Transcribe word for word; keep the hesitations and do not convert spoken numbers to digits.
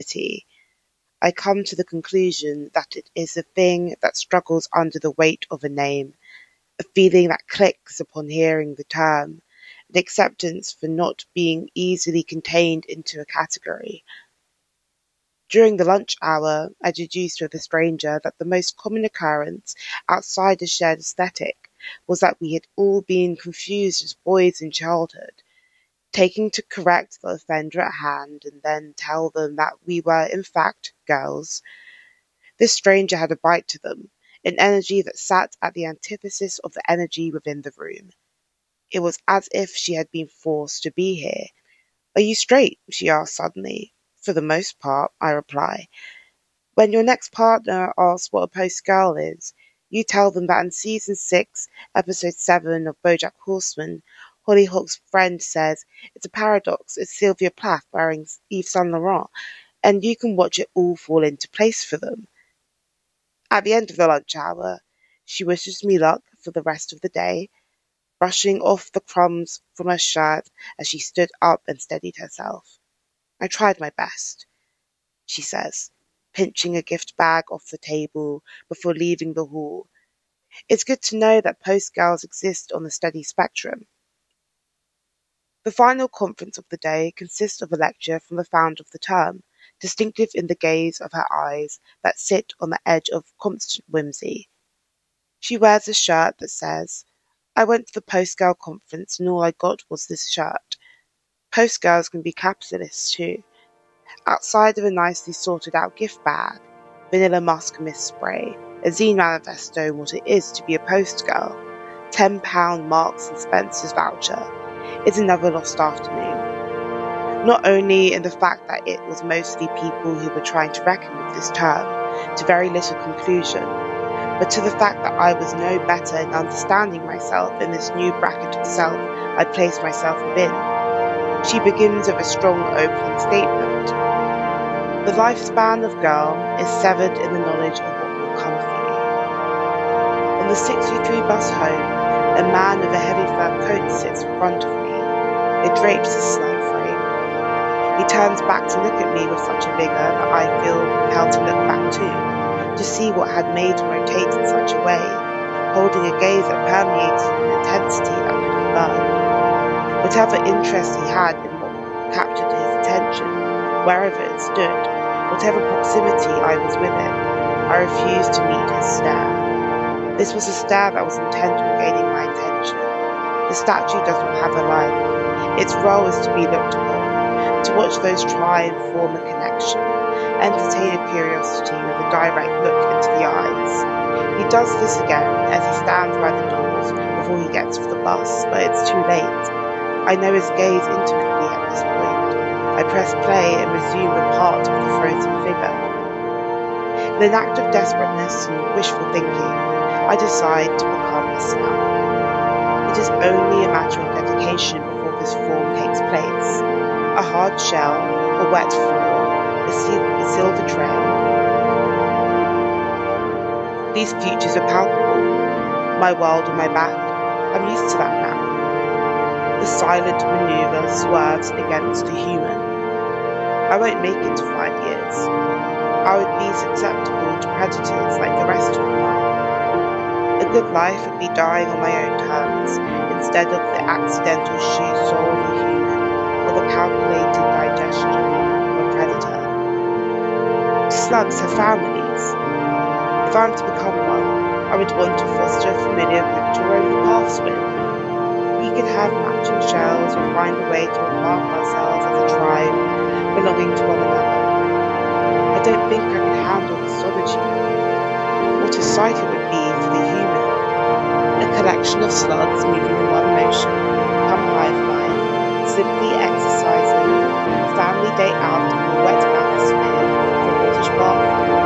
anxiety, I come to the conclusion that it is a thing that struggles under the weight of a name, a feeling that clicks upon hearing the term, an acceptance for not being easily contained into a category. During the lunch hour, I deduced with a stranger that the most common occurrence outside the shared aesthetic was that we had all been confused as boys in childhood, taking to correct the offender at hand and then tell them that we were in fact girls. This stranger had a bite to them, an energy that sat at the antithesis of the energy within the room. It was as if she had been forced to be here. "Are you straight?" she asks suddenly. "For the most part," I reply. When your next partner asks what a post girl is, you tell them that in season six, episode seven of BoJack Horseman, Hollyhock's friend says it's a paradox, it's Sylvia Plath wearing Yves Saint Laurent, and you can watch it all fall into place for them. At the end of the lunch hour, she wishes me luck for the rest of the day, brushing off the crumbs from her shirt as she stood up and steadied herself. "I tried my best," she says, pinching a gift bag off the table before leaving the hall. It's good to know that post girls exist on the steady spectrum. The final conference of the day consists of a lecture from the founder of the term, distinctive in the gaze of her eyes that sit on the edge of constant whimsy. She wears a shirt that says, "I went to the post girl conference and all I got was this shirt." Post girls can be capitalists too. Outside of a nicely sorted out gift bag, vanilla musk mist spray, a zine manifesto on what it is to be a post girl, ten pound Marks and Spencer's voucher, is another lost afternoon. Not only in the fact that it was mostly people who were trying to reckon with this term, to very little conclusion, but to the fact that I was no better in understanding myself in this new bracket of self I placed myself within. She begins with a strong opening statement. The lifespan of girl is severed in the knowledge of what will come for you. On the sixty-three bus home, a man with a heavy fur coat sits in front of me. It drapes his slight frame. He turns back to look at me with such a vigour that I feel compelled to look back too, to see what had made him rotate in such a way, holding a gaze that permeates an intensity that could have burned. Whatever interest he had in what captured his attention, wherever it stood, whatever proximity I was with it, I refused to meet his stare. This was a stare that was intent on gaining my attention. The statue doesn't have a life. Its role is to be looked upon, to watch those try and form a connection, entertain a curiosity with a direct look into the eyes. He does this again as he stands by the doors before he gets off the bus, but it's too late. I know his gaze intimately at this point. I press play and resume the part of the frozen figure. In an act of desperateness and wishful thinking, I decide to become a slab. It is only a matter of dedication before this form takes place. A hard shell, a wet floor, a, sil- a silver tray. These features are palpable. My world on my back. I'm used to that now. The silent maneuver swerves against the human. I won't make it to five years. I would be susceptible to predators like the rest of them are. A good life would be dying on my own terms, instead of the accidental shoe sole of a human, or the calculated digestion of a predator. Slugs have families. If I'm to become one, I would want to foster a familiar picture over the paths with. We could have matching shells or find a way to mark ourselves as a tribe belonging to one another. I don't think I could handle the solitude. What a sight it would be for the human. A collection of slugs moving in one motion, come hive mind, simply exercising, a family day out in a wet atmosphere of a British bathroom.